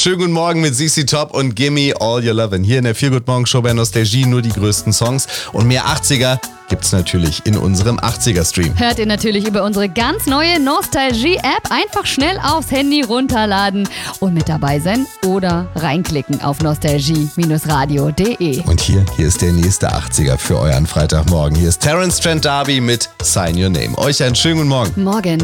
Schönen guten Morgen mit CC Top und Gimme All Your Lovin'. Hier in der Feel Good Morning Show bei Nostalgie nur die größten Songs und mehr 80er gibt's natürlich in unserem 80er-Stream. Hört ihr natürlich über unsere ganz neue Nostalgie-App. Einfach schnell aufs Handy runterladen und mit dabei sein oder reinklicken auf nostalgie-radio.de. Und hier ist der nächste 80er für euren Freitagmorgen. Hier ist Terence Trent D'Arby mit Sign Your Name. Euch einen schönen guten Morgen. Morgen.